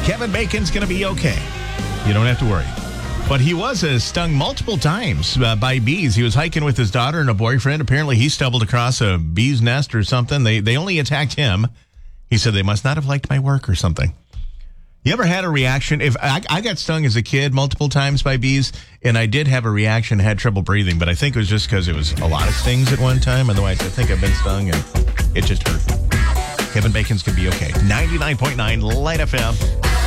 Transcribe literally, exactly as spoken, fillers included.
Kevin Bacon's going to be okay. You don't have to worry. But he was uh, stung multiple times uh, by bees. He was hiking with his daughter and a boyfriend. Apparently, he stumbled across a bee's nest or something. They they only attacked him. He said they must not have liked my work or something. You ever had a reaction? If I, I got stung as a kid multiple times by bees, and I did have a reaction, had trouble breathing, but I think it was just because it was a lot of stings at one time. Otherwise, I think I've been stung, and it just hurt. Kevin Bacon's going to be okay. ninety-nine point nine Light F M.